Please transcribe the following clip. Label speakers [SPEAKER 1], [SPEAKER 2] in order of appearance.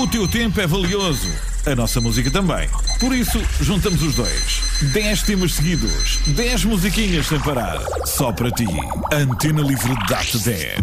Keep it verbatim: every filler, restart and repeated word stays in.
[SPEAKER 1] teu tempo é valioso. A nossa música também. Por isso, juntamos os dois. dez temas seguidos. dez musiquinhas sem parar. Só para ti. Antena Livre dá-te dez.